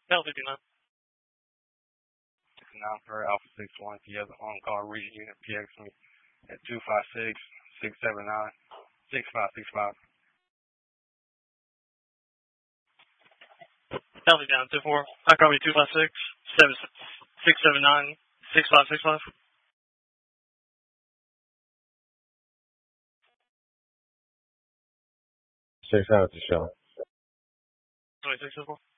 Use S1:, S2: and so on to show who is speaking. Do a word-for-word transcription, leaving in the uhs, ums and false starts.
S1: L fifty-nine.
S2: fifty-nine for Alpha six one. If you have the on-call region unit, P X me at two five six, six seven nine, six five six five.
S1: L fifty-nine, two four. I copy two five six, six seven nine, six five six five.
S3: Six out to show.
S1: twenty-six, two four.